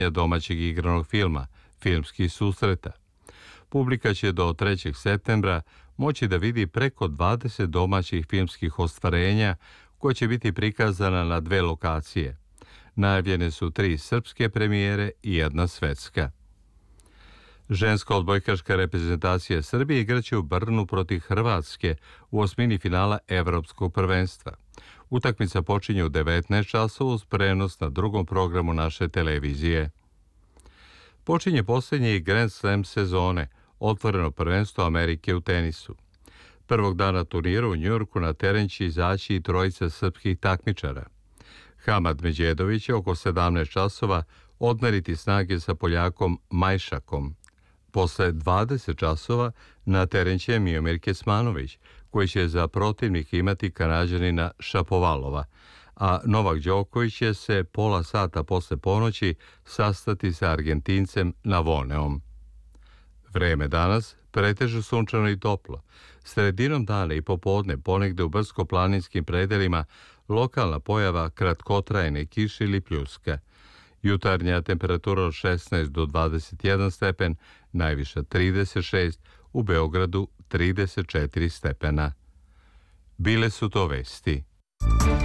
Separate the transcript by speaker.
Speaker 1: domaćeg igranog filma, filmskih susreta. Publika će do 3. septembra moći da vidi preko 20 domaćih filmskih ostvarenja koje će biti prikazana na 2 lokacije. Najavljene su 3 srpske premijere i 1 svetska. Ženska odbojkaška reprezentacija Srbije igraće u Brnu protiv Hrvatske u osmini finala Evropskog prvenstva. Utakmica počinje u 19 časova uz prenos na drugom programu naše televizije. Počinje posljednji Grand Slam sezone, otvoreno prvenstvo Amerike u tenisu. Prvog dana turnira u Njujorku na teren će izaći i 3 srpskih takmičara. Hamad Međedović će oko 17 časova odmeriti snage sa Poljakom Majšakom. Posle 20 časova na teren će Miomir Kecmanović, koji će za protivnik imati Kanađanina Šapovalova, a Novak Đoković će se pola sata posle ponoći sastati sa Argentincem Navoneom. Vreme danas pretežno sunčano i toplo. Sredinom dana i popodne ponegde u brdsko-planinskim predelima lokalna pojava kratkotrajne kiše ili pljuska. Jutarnja temperatura od 16 do 21 stepen, najviša 36, u Beogradu 34 stepena. Bile su to vesti.